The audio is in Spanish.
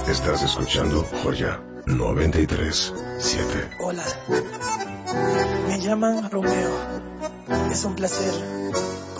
Estás escuchando Joya 93.7. Hola, me llaman Romeo. Es un placer